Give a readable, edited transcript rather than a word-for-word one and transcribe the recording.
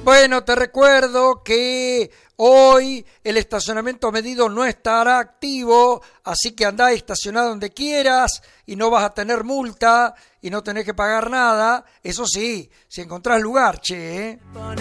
Bueno, te recuerdo que hoy el estacionamiento medido no estará activo, así que andá estacionado donde quieras y no vas a tener multa y no tenés que pagar nada. Eso sí, si encontrás lugar, che,